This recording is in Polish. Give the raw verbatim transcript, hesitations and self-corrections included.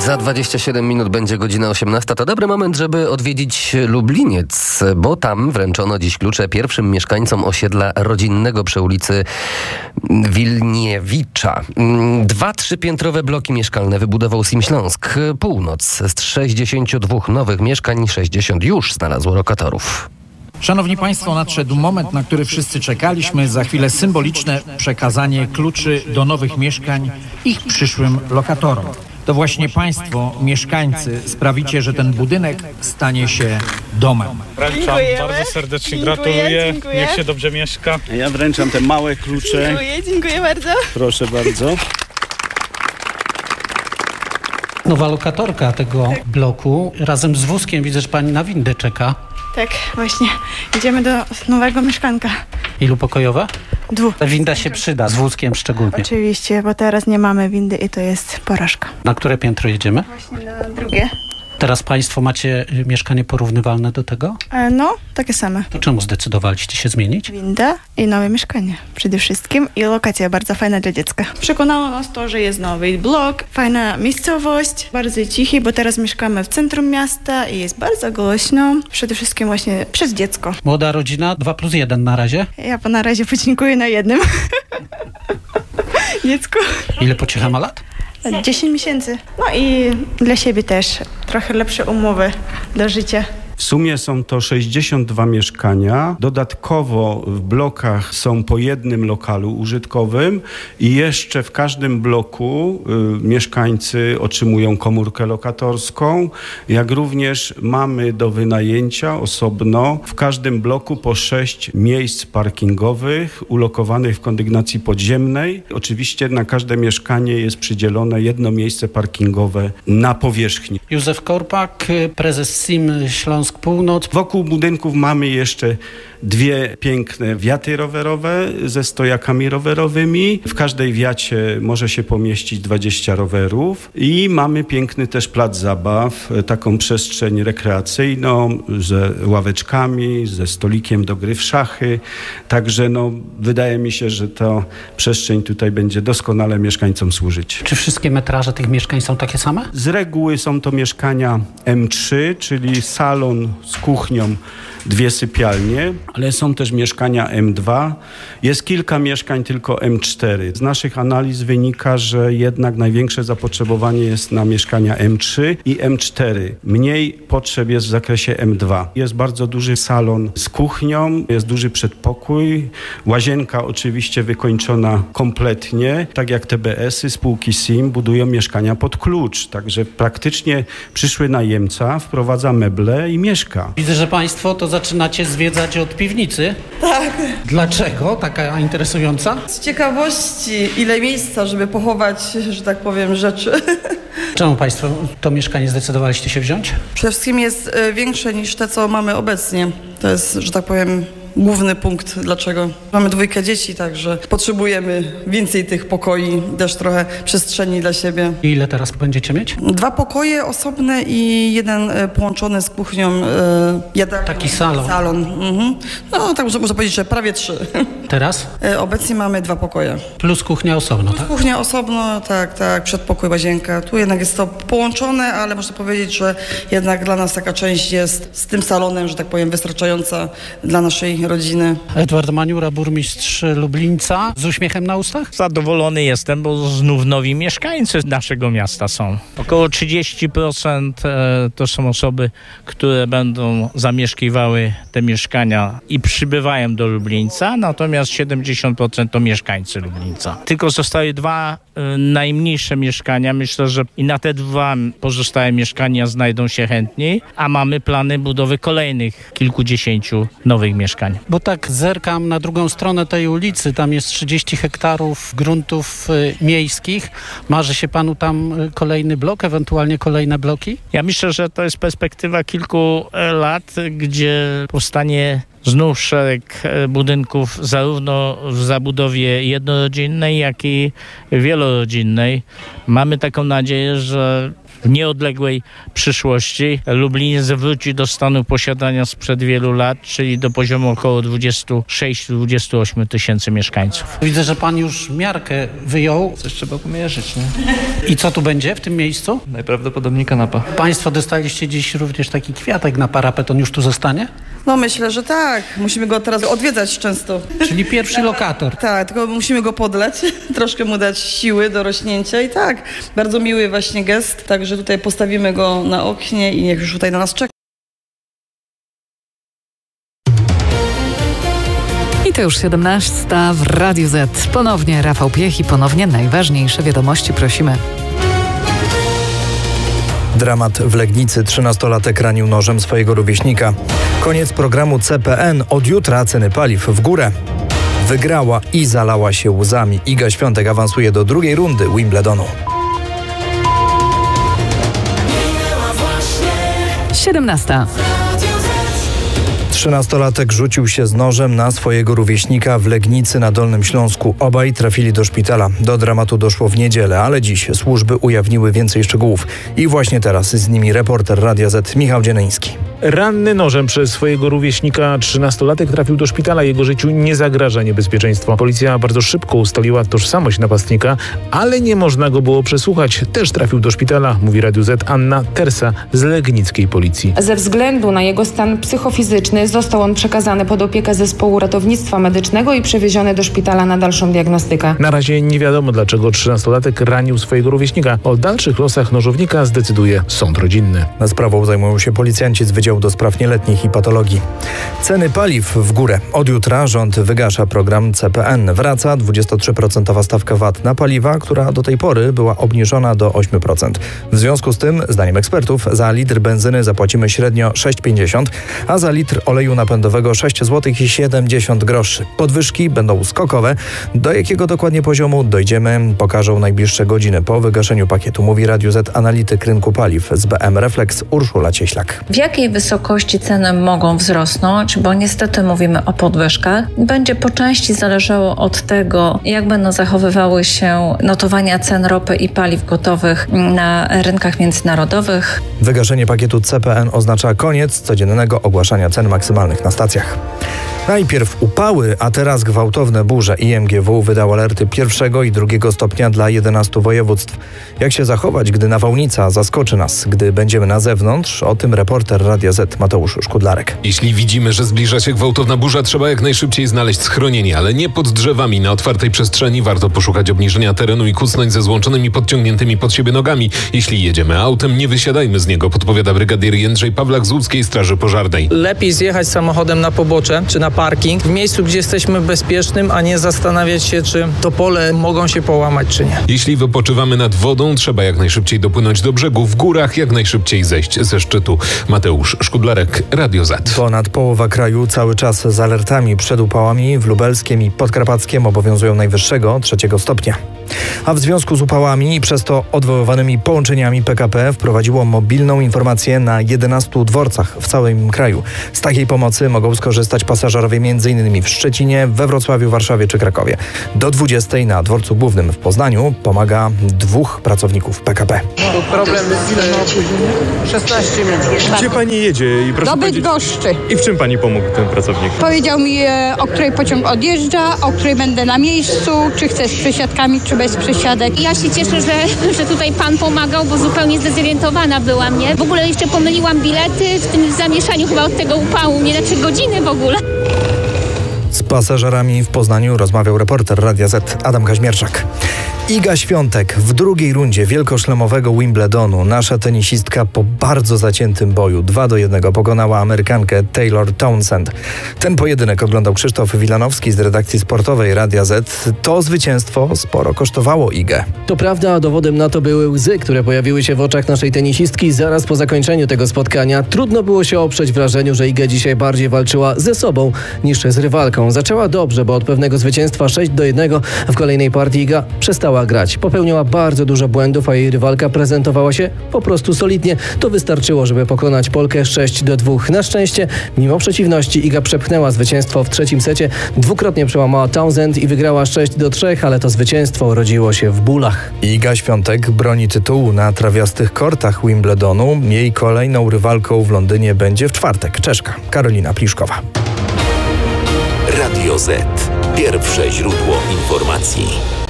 Za dwadzieścia siedem minut będzie godzina osiemnasta. To dobry moment, żeby odwiedzić Lubliniec, bo tam wręczono dziś klucze pierwszym mieszkańcom osiedla rodzinnego przy ulicy Wilniewicza. Dwa trzypiętrowe bloki mieszkalne wybudował S I M Śląsk Północ. Z sześćdziesięciu dwóch nowych mieszkań sześćdziesiąt już znalazło lokatorów. Szanowni Państwo, nadszedł moment, na który wszyscy czekaliśmy. Za chwilę symboliczne przekazanie kluczy do nowych mieszkań ich przyszłym lokatorom. To właśnie Państwo, mieszkańcy, sprawicie, że ten budynek stanie się domem. Wręczam, bardzo serdecznie gratuluję. Dziękuję. Niech się dobrze mieszka. Ja wręczam te małe klucze. Dziękuję, dziękuję bardzo. Proszę bardzo. Nowa lokatorka tego bloku. Razem z wózkiem widzę, że pani na windę czeka. Tak, właśnie. Idziemy do nowego mieszkanka. Ilu pokojowe? Dwóch. Ta winda się przyda, z wózkiem szczególnie. Oczywiście, bo teraz nie mamy windy i to jest porażka. Na które piętro jedziemy? Właśnie na drugie. Teraz Państwo macie mieszkanie porównywalne do tego? E, no, takie same. To czemu zdecydowaliście się zmienić? Winda i nowe mieszkanie przede wszystkim i lokacja bardzo fajna dla dziecka. Przekonało nas to, że jest nowy blok, fajna miejscowość, bardzo cichy, bo teraz mieszkamy w centrum miasta i jest bardzo głośno. Przede wszystkim właśnie przez dziecko. Młoda rodzina, dwa plus jeden na razie. Ja po na razie podziękuję na jednym. Dziecko. Ile pociecha ma lat? dziesięć miesięcy. No i dla siebie też trochę lepsze umowy do życia. W sumie są to sześćdziesiąt dwa mieszkania. Dodatkowo w blokach są po jednym lokalu użytkowym i jeszcze w każdym bloku y, mieszkańcy otrzymują komórkę lokatorską, jak również mamy do wynajęcia osobno w każdym bloku po sześć miejsc parkingowych ulokowanych w kondygnacji podziemnej. Oczywiście na każde mieszkanie jest przydzielone jedno miejsce parkingowe na powierzchni. Józef Korpak, prezes S I M Śląsk Północ. Wokół budynków mamy jeszcze dwie piękne wiaty rowerowe ze stojakami rowerowymi. W każdej wiacie może się pomieścić dwadzieścia rowerów i mamy piękny też plac zabaw, taką przestrzeń rekreacyjną ze ławeczkami, ze stolikiem do gry w szachy. Także no, wydaje mi się, że ta przestrzeń tutaj będzie doskonale mieszkańcom służyć. Czy wszystkie metraże tych mieszkań są takie same? Z reguły są to mieszkania M trzy, czyli salon z kuchnią, dwie sypialnie, ale są też mieszkania M dwa. Jest kilka mieszkań tylko M cztery. Z naszych analiz wynika, że jednak największe zapotrzebowanie jest na mieszkania M trzy i M cztery. Mniej potrzeb jest w zakresie M dwa. Jest bardzo duży salon z kuchnią, jest duży przedpokój, łazienka oczywiście wykończona kompletnie. Tak jak T B S-y, spółki S I M budują mieszkania pod klucz. Także praktycznie przyszły najemca wprowadza meble i mieszka. Widzę, że Państwo to zaczynacie zwiedzać od piwnicy. Tak. Dlaczego? Taka interesująca? Z ciekawości, ile miejsca, żeby pochować, że tak powiem, rzeczy. Czemu Państwo to mieszkanie zdecydowaliście się wziąć? Przede wszystkim jest większe niż te, co mamy obecnie. To jest, że tak powiem, główny punkt, dlaczego. Mamy dwójkę dzieci, także potrzebujemy więcej tych pokoi, też trochę przestrzeni dla siebie. I ile teraz będziecie mieć? Dwa pokoje osobne i jeden połączony z kuchnią e, jadalnią. Taki salon. Salon. Mhm. No tak można powiedzieć, że prawie trzy. Teraz? E, obecnie mamy dwa pokoje. Plus kuchnia osobno, tak? Kuchnia osobno, tak, tak, przedpokój, łazienka. Tu jednak jest to połączone, ale można powiedzieć, że jednak dla nas taka część jest z tym salonem, że tak powiem, wystarczająca dla naszej rodziny. Edward Maniura, burmistrz Lublińca, z uśmiechem na ustach? Zadowolony jestem, bo znów nowi mieszkańcy naszego miasta są. Około trzydzieści procent to są osoby, które będą zamieszkiwały te mieszkania i przybywają do Lublińca, natomiast siedemdziesiąt procent to mieszkańcy Lublińca. Tylko zostały dwa y, najmniejsze mieszkania. Myślę, że i na te dwa pozostałe mieszkania znajdą się chętniej, a mamy plany budowy kolejnych kilkudziesięciu nowych mieszkań. Bo tak zerkam na drugą stronę tej ulicy, tam jest trzydzieści hektarów gruntów y, miejskich. Marzy się panu tam y, kolejny blok, ewentualnie kolejne bloki? Ja myślę, że to jest perspektywa kilku lat, gdzie powstanie znów szereg budynków zarówno w zabudowie jednorodzinnej, jak i wielorodzinnej. Mamy taką nadzieję, że w nieodległej przyszłości Lubliniec wróci do stanu posiadania sprzed wielu lat, czyli do poziomu około dwadzieścia sześć do dwudziestu ośmiu tysięcy mieszkańców. Widzę, że pan już miarkę wyjął. Coś trzeba pomierzyć, nie? I co tu będzie w tym miejscu? Najprawdopodobniej kanapa. Państwo dostaliście dziś również taki kwiatek na parapet, on już tu zostanie? No myślę, że tak. Musimy go teraz odwiedzać często. Czyli pierwszy lokator. Tak, tylko musimy go podleć, troszkę mu dać siły do rośnięcia i tak, bardzo miły właśnie gest, także tutaj postawimy go na oknie i niech już tutaj na nas czeka. I to już siedemnasta w Radiu Z. Ponownie Rafał Piech i ponownie najważniejsze wiadomości prosimy. Dramat w Legnicy. Trzynastolatek ranił nożem swojego rówieśnika. Koniec programu C P N. Od jutra ceny paliw w górę. Wygrała i zalała się łzami. Iga Świątek awansuje do drugiej rundy Wimbledonu. siedemnasta. Trzynastolatek rzucił się z nożem na swojego rówieśnika w Legnicy na Dolnym Śląsku. Obaj trafili do szpitala. Do dramatu doszło w niedzielę, ale dziś służby ujawniły więcej szczegółów. I właśnie teraz z nimi reporter Radia Z Michał Dzieleński. Ranny nożem przez swojego rówieśnika trzynastolatek trafił do szpitala. Jego życiu nie zagraża niebezpieczeństwo. Policja bardzo szybko ustaliła tożsamość napastnika, ale nie można go było przesłuchać. Też trafił do szpitala, mówi Radiu Z Anna Tersa z legnickiej policji. Ze względu na jego stan psychofizyczny został on przekazany pod opiekę zespołu ratownictwa medycznego i przewieziony do szpitala na dalszą diagnostykę. Na razie nie wiadomo, dlaczego trzynastolatek ranił swojego rówieśnika. O dalszych losach nożownika zdecyduje sąd rodzinny. Na sprawą zajmują się policjanci z Wydziału do Spraw Nieletnich i Patologii. Ceny paliw w górę. Od jutra rząd wygasza program C P N. Wraca dwudziestotrzyprocentowa stawka V A T na paliwa, która do tej pory była obniżona do ośmiu procent. W związku z tym, zdaniem ekspertów, za litr benzyny zapłacimy średnio sześć pięćdziesiąt, a za litr oleju napędowego sześć złotych i siedemdziesiąt groszy. Podwyżki będą skokowe. Do jakiego dokładnie poziomu dojdziemy, pokażą najbliższe godziny po wygaszeniu pakietu, mówi Radiu Z analityk rynku paliw z B M Reflex Urszula Cieślak. W jakiej wysokości ceny mogą wzrosnąć, bo niestety mówimy o podwyżkach, będzie po części zależało od tego, jak będą zachowywały się notowania cen ropy i paliw gotowych na rynkach międzynarodowych. Wygaszenie pakietu C P N oznacza koniec codziennego ogłaszania cen maksymalnych na stacjach. Najpierw upały, a teraz gwałtowne burze. I M G W wydał alerty pierwszego i drugiego stopnia dla jedenastu województw. Jak się zachować, gdy nawałnica zaskoczy nas, gdy będziemy na zewnątrz? O tym reporter Radia Z Mateusz Szkudlarek. Jeśli widzimy, że zbliża się gwałtowna burza, trzeba jak najszybciej znaleźć schronienie, ale nie pod drzewami. Na otwartej przestrzeni warto poszukać obniżenia terenu i kucnąć ze złączonymi, podciągniętymi pod siebie nogami. Jeśli jedziemy autem, nie wysiadajmy z niego, podpowiada brygadier Jędrzej Pawlak z Łódzkiej Straży Pożarnej. Lepiej zjechać samochodem na pobocze czy na parking, w miejscu, gdzie jesteśmy bezpiecznym, a nie zastanawiać się, czy to pole mogą się połamać, czy nie. Jeśli wypoczywamy nad wodą, trzeba jak najszybciej dopłynąć do brzegu, w górach jak najszybciej zejść ze szczytu. Mateusz Szkudlarek, Radio Z. Ponad połowa kraju cały czas z alertami przed upałami. W Lubelskiem i Podkarpackiem obowiązują najwyższego, trzeciego stopnia. A w związku z upałami i przez to odwoływanymi połączeniami P K P wprowadziło mobilną informację na jedenastu dworcach w całym kraju. Z takiej pomocy mogą skorzystać pasażerowie m.in. w Szczecinie, we Wrocławiu, Warszawie czy Krakowie. Do dwudziestej na dworcu głównym w Poznaniu pomaga dwóch pracowników P K P. Tu problem z szesnaście minut. Gdzie pani jedzie? I proszę Do Bydgoszczy. I w czym pani pomógł ten pracownik? Powiedział mi, o której pociąg odjeżdża, o której będę na miejscu, czy chcę z przesiadkami, czy bez przesiadek. Ja się cieszę, że, że tutaj pan pomagał, bo zupełnie zdezorientowana byłam, nie? W ogóle jeszcze pomyliłam bilety w tym zamieszaniu chyba od tego upału, nie na trzy godziny w ogóle. Z pasażerami w Poznaniu rozmawiał reporter Radia Z Adam Kaźmierczak. Iga Świątek w drugiej rundzie wielkoszlemowego Wimbledonu. Nasza tenisistka po bardzo zaciętym boju dwa do jednego pokonała Amerykankę Taylor Townsend. Ten pojedynek oglądał Krzysztof Wilanowski z redakcji sportowej Radia Z. To zwycięstwo sporo kosztowało Igę. To prawda, a dowodem na to były łzy, które pojawiły się w oczach naszej tenisistki zaraz po zakończeniu tego spotkania. Trudno było się oprzeć wrażeniu, że Iga dzisiaj bardziej walczyła ze sobą niż z rywalką. Zaczęła dobrze, bo od pewnego zwycięstwa sześć do jednego w kolejnej partii Iga przestała grać. Popełniła bardzo dużo błędów, a jej rywalka prezentowała się po prostu solidnie. To wystarczyło, żeby pokonać Polkę sześć do dwóch. Na szczęście, mimo przeciwności, Iga przepchnęła zwycięstwo w trzecim secie. Dwukrotnie przełamała Townsend i wygrała sześć do trzech, ale to zwycięstwo rodziło się w bólach. Iga Świątek broni tytułu na trawiastych kortach Wimbledonu. Jej kolejną rywalką w Londynie będzie w czwartek Czeszka Karolina Pliszkowa. Radio Z. Pierwsze źródło informacji.